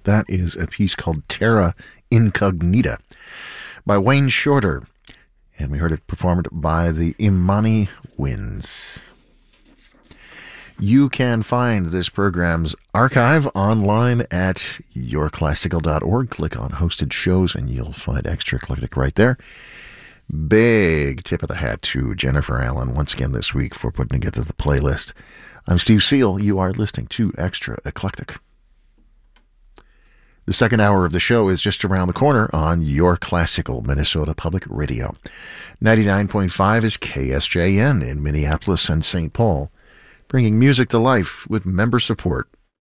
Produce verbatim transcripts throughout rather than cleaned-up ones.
That is a piece called Terra Incognita by Wayne Shorter. And we heard it performed by the Imani Winds. You can find this program's archive online at your classical dot org. Click on hosted shows and you'll find Extra Eclectic right there. Big tip of the hat to Jennifer Allen once again this week for putting together the playlist. I'm Steve Seal. You are listening to Extra Eclectic. The second hour of the show is just around the corner on Your Classical Minnesota Public Radio. ninety-nine point five is K S J N in Minneapolis and Saint Paul, bringing music to life with member support.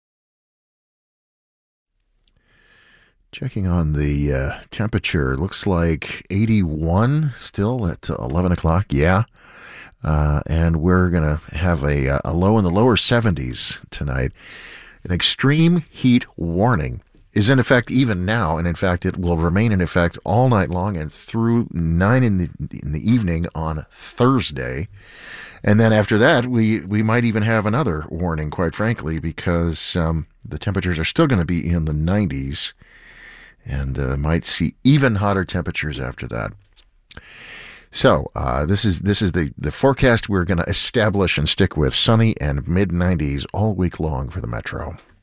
Checking on the uh, temperature, looks like eighty-one still at eleven o'clock, yeah. Uh, and we're going to have a, a low in the lower seventies tonight. An extreme heat warning is in effect even now, and in fact it will remain in effect all night long and through nine in the in the evening on Thursday. And then after that, we, we might even have another warning, quite frankly, because um, the temperatures are still going to be in the nineties, and uh, might see even hotter temperatures after that. So uh, this is this is the, the forecast we're going to establish and stick with: sunny and mid nineties all week long for the metro.